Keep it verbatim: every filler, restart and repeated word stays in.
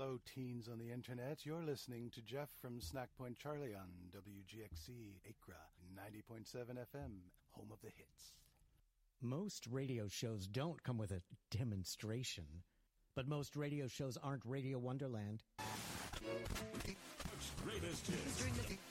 Hello, teens on the internet. You're listening to Jeff from Snack Point Charlie on W G X C Acra ninety point seven F M, home of the hits. Most radio shows don't come with a demonstration, but most radio shows aren't Radio Wonderland. Greatest hits.